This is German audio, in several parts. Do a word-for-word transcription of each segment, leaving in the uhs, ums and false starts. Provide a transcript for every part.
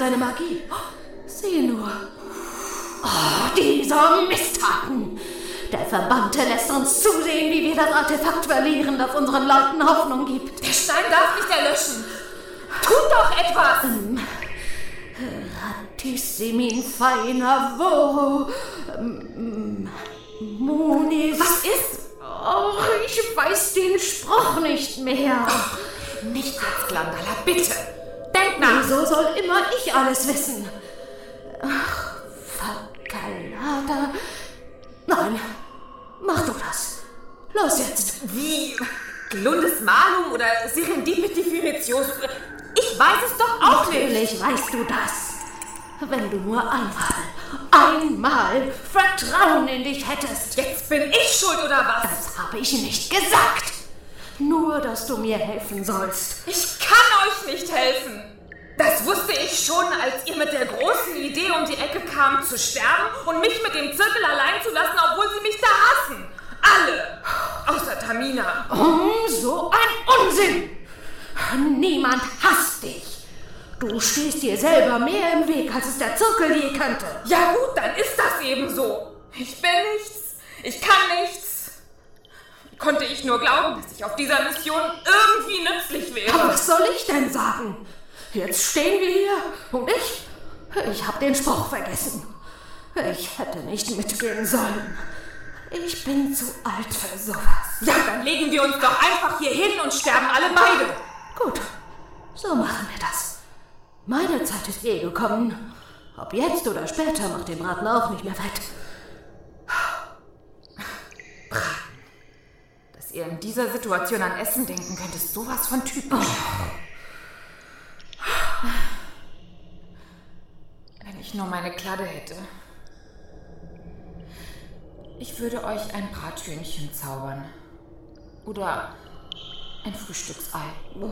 seine Magie. Sieh nur. Oh, dieser Misthaken. Der Verbannte lässt uns zusehen, wie wir das Artefakt verlieren, das unseren Leuten Hoffnung gibt. Der Stein darf nicht erlöschen. Tut doch etwas! Ähm, Ratissimin feiner Wo. Ähm, Munis. Was ist? Oh, ich weiß den Spruch nicht mehr. Oh, nicht jetzt, Glandala, bitte. Denk nach. Wieso soll immer ich alles wissen? Ach, Fakalada. Nein, mach du das. Los jetzt. Wie? Glundes Malum oder Serendipity-Firetios? Ich weiß es doch auch nicht. Natürlich weißt du das. Wenn du nur einmal, einmal Vertrauen in dich hättest. Jetzt bin ich schuld, oder was? Das habe ich nicht gesagt. Nur, dass du mir helfen sollst. Ich kann euch nicht helfen. Das wusste ich schon, als ihr mit der großen Idee um die Ecke kamt, zu sterben und mich mit dem Zirkel allein zu lassen, obwohl sie mich da hassen. Alle. Außer Tamina. Oh, so ein Unsinn. Niemand hasst dich. Du stehst dir selber mehr im Weg, als es der Zirkel je könnte. Ja gut, dann ist das eben so. Ich bin nichts. Ich kann nichts. Wie konnte ich nur glauben, dass ich auf dieser Mission irgendwie nützlich wäre? Aber was soll ich denn sagen? Jetzt stehen wir hier und ich, ich habe den Spruch vergessen. Ich hätte nicht mitgehen sollen. Ich bin zu alt für sowas. Ja, dann legen wir uns doch einfach hier hin und sterben alle beide. Gut, so machen wir das. Meine Zeit ist eh gekommen. Ob jetzt oder später, macht den Braten auch nicht mehr fett. Braten. Dass ihr in dieser Situation an Essen denken könnt, ist sowas von typisch. Oh. Wenn ich nur meine Kladde hätte. Ich würde euch ein Brathühnchen zaubern. Oder ein Frühstücksei. Oh.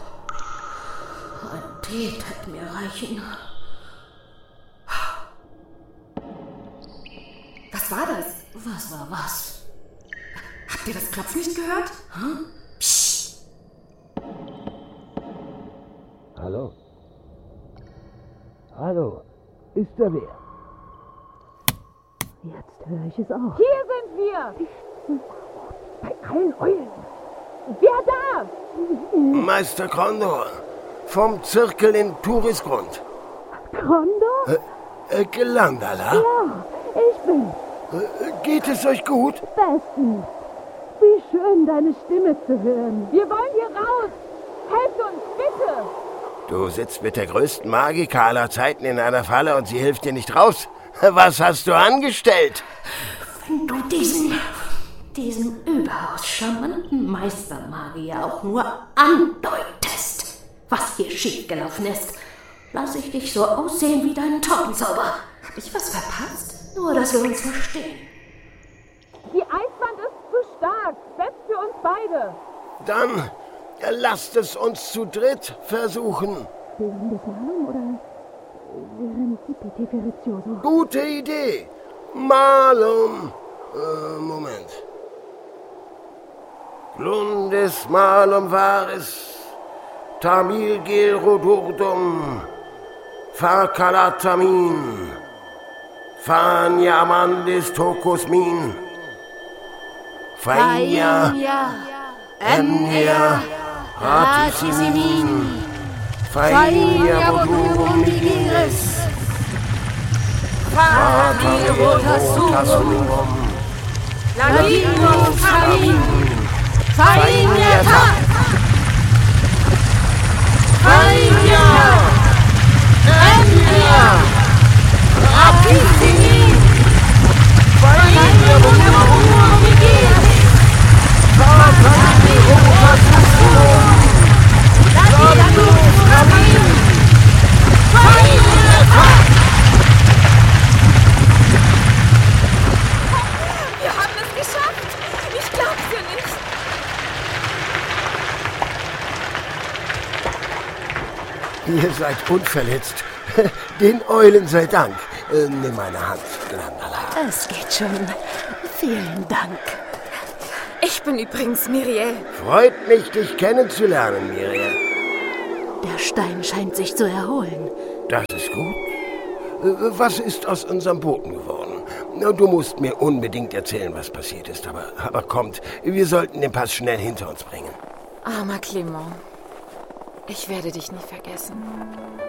Ein Tee hätte mir reichen. Was war das? Was war was? Habt ihr das Klopfen nicht gehört? Hm? Psst. Hallo? Hallo? Ist da wer? Jetzt höre ich es auch. Hier sind wir! Bei allen Eulen. Wer da? Meister Krondor. Vom Zirkel in Turisgrund. Krondor? Äh, äh, Glandala? Ja, ich bin's. Äh, geht es euch gut? Bestens. Wie schön, deine Stimme zu hören. Wir wollen hier raus. Helft uns, bitte. Du sitzt mit der größten Magika aller Zeiten in einer Falle und sie hilft dir nicht raus. Was hast du angestellt? Wenn du diesen, diesen überaus charmanten Meistermagier auch nur andeutest, was hier schiefgelaufen ist, lass ich dich so aussehen wie deinen Taubenzauber. Hab ich was verpasst? Nur, dass wir uns verstehen. Die Eiswand ist zu stark, selbst für uns beide. Dann lasst es uns zu dritt versuchen. Glundes Malum oder Serendipity Firetios? Gute Idee. Malum. Äh, Moment. Glundes Malum varis. Tamil gel rodurdum. Fakalatamin. Fania amandis tokosmin. Fainia. Enya. Ratissimin. Fainia rodurum migiris. Fata rotasurum. Laginum famin. Fainia ta. Fainia. Enya. Ratissimin. Fainia rodurum migiris. Fata rotasurum. Laginum famin. Fainia ta. Wir haben es geschafft. Ich glaub's dir nicht. Ihr seid unverletzt. Den Eulen sei Dank. Äh, nimm meine Hand, Glandala. Es geht schon. Vielen Dank. Ich bin übrigens Miriel. Freut mich, dich kennenzulernen, Miriel. Der Stein scheint sich zu erholen. Das ist gut. Was ist aus unserem Boten geworden? Du musst mir unbedingt erzählen, was passiert ist. Aber, aber kommt, wir sollten den Pass schnell hinter uns bringen. Armer Clement. Ich werde dich nie vergessen.